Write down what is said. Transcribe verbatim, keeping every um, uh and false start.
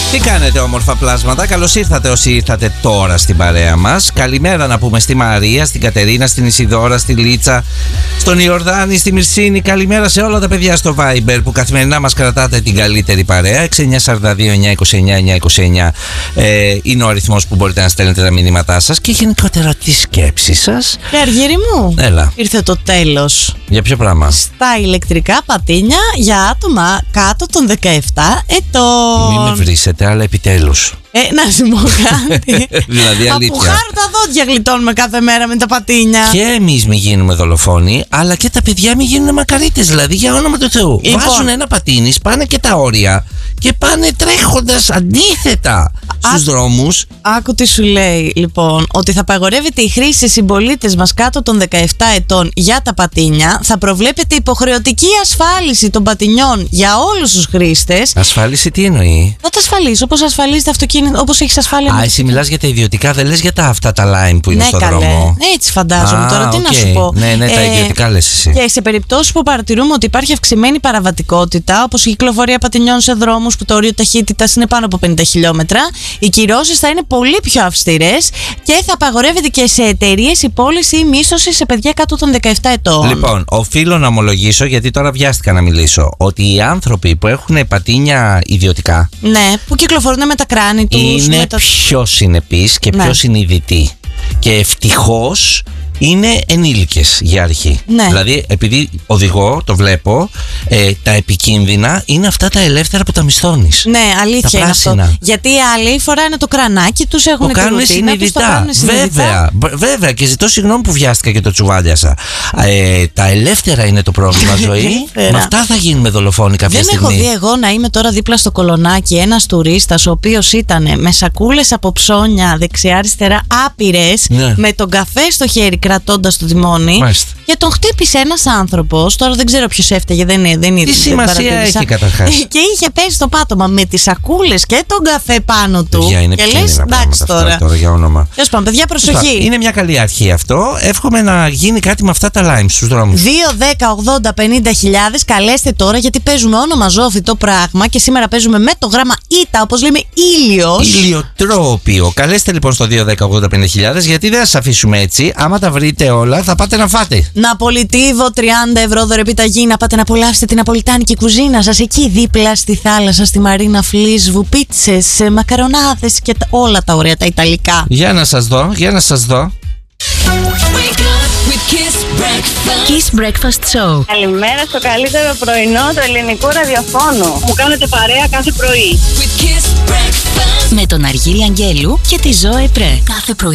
Τι κάνετε όμορφα πλάσματα, καλώς ήρθατε όσοι ήρθατε τώρα στην παρέα μας. Καλημέρα να πούμε στη Μαρία, στην Κατερίνα, στην Ισιδώρα, στη Λίτσα, στον Ιορδάνη, στη Μυρσίνη. Καλημέρα σε όλα τα παιδιά στο Viber που καθημερινά μας κρατάτε την καλύτερη παρέα. έξι εννιά τέσσερα δύο εννιά είκοσι εννιά εννιά είκοσι εννιά ε, είναι ο αριθμός που μπορείτε να στέλνετε τα μηνύματά σας και γενικότερα τη σκέψη σας. Ε, Αργύρι μου, Έλα. ήρθε το τέλος. Για ποιο πράγμα? Στα ηλεκτρικά πατίνια για άτομα κάτω των δεκαεπτά ετών. Μην με βρίσετε, αλλά επιτέλους. Ε, να σου πω κάτι. Δηλαδή αλήθεια. Από χάρου τα δόντια γλιτώνουμε κάθε μέρα με τα πατίνια. Και εμείς μην γίνουμε δολοφόνοι, αλλά και τα παιδιά μην γίνουν μακαρίτες. Δηλαδή, για όνομα του Θεού. Λοιπόν. Βάζουν ένα πατίνι, σπάνε και τα όρια και πάνε τρέχοντας αντίθετα στους δρόμους. Άκου τι σου λέει, λοιπόν, ότι θα απαγορεύεται η χρήση σε συμπολίτες μας κάτω των δεκαεπτά ετών για τα πατίνια. Θα προβλέπεται υποχρεωτική ασφάλιση των πατινιών για όλους τους χρήστες. Ασφάλιση τι εννοεί? Θα τα ασφαλίσει όπως ασφαλίζεται αυτοκίνητο, όπως έχεις ασφάλεια. Α, εσύ μιλάς για τα ιδιωτικά, δεν λες για τα αυτά τα line που είναι ναι, στο καλέ. δρόμο. Έτσι φαντάζομαι. Α, τώρα, τι okay. να σου πω. Ναι, ναι, τα Ε, ιδιωτικά λες εσύ. Και σε περιπτώσεις που παρατηρούμε ότι υπάρχει αυξημένη παραβατικότητα, όπως η κυκλοφορία πατινιών σε δρόμους που το όριο ταχύτητας είναι πάνω από πενήντα χιλιόμετρα, οι κυρώσεις θα είναι πολύ πιο αυστηρές και θα απαγορεύεται και σε εταιρείες η πώληση ή μίσθωση σε παιδιά κάτω των δεκαεπτά ετών. Λοιπόν, οφείλω να ομολογήσω, γιατί τώρα βιάστηκα να μιλήσω, ότι οι άνθρωποι που έχουν πατίνια ιδιωτικά. Ναι, που κυκλοφορούν με τα κράνη τους. Είναι με τα... πιο συνεπείς και Ναι. πιο συνειδητοί. Και ευτυχώς είναι ενήλικες για αρχή. Ναι. Δηλαδή, επειδή οδηγώ, το βλέπω, ε, τα επικίνδυνα είναι αυτά τα ελεύθερα που τα μισθώνεις. Ναι, αλήθεια Τα είναι αυτό. πράσινα. Γιατί οι άλλοι φοράνε το κρανάκι τους, έχουν Το τη κάνουν ρουτίνα τους, το συνειδητά. κάνουν συνειδητά. Βέβαια, β- βέβαια. Και ζητώ συγγνώμη που βιάστηκα και το τσουβάλιασα. Ε, τα ελεύθερα είναι το πρόβλημα, ζωή. Ελεύθερα. Με αυτά θα γίνουμε δολοφόνοι κάποια Δεν στιγμή. έχω δει εγώ να είμαι τώρα δίπλα στο κολονάκι ένας τουρίστας ο οποίος ήταν με σακούλες από ψώνια δεξιά-αριστερά άπειρες, Ναι. με τον καφέ στο χέρι κρατώντας το τιμόνι. Μάλιστα. Και τον χτύπησε ένας άνθρωπος. Τώρα δεν ξέρω ποιος έφταιγε, δεν είναι. Δεν Τι σημασία έχει καταρχάς? Και είχε πέσει στο πάτωμα με τις σακούλες και τον καφέ πάνω του. Παιδιά, είναι και λες, επικίνδυνα εντάξει πράγματα τώρα. αυτά τώρα για όνομα. Τέλος πάντων, παιδιά, προσοχή. Είναι μια καλή αρχή αυτό. Εύχομαι να γίνει κάτι με αυτά τα limes στους δρόμους. δύο, δέκα, ογδόντα, πενήντα χιλιάδες. Καλέστε τώρα γιατί παίζουμε όνομα ζώφιτο πράγμα και σήμερα παίζουμε με το γράμμα Ήτα, όπως λέμε ήλιος. Ηλιοτρόπιο. Καλέστε λοιπόν στο δύο δέκα ογδόντα πενήντα χιλιάδες, γιατί δεν θα σας αφήσουμε έτσι. Άμα τα βρείτε όλα, θα πάτε να φάτε. Ναπολιτίβο, τριάντα ευρώ δωρεπιταγή. Να πάτε να απολαύσετε την ναπολιτάνικη κουζίνα σας εκεί δίπλα στη θάλασσα, στη Μαρίνα Φλίσβου. Πίτσες, ε, μακαρονάδες και τα- όλα τα ωραία τα ιταλικά. Για να σας δω, για να σας δω. Kiss Breakfast Show. Καλημέρα στο καλύτερο πρωινό του ελληνικού ραδιοφώνου. Μου κάνετε παρέα κάθε πρωί. Με τον Αργύρι Αγγέλου και τη Ζώε Πρέ. Κάθε πρωί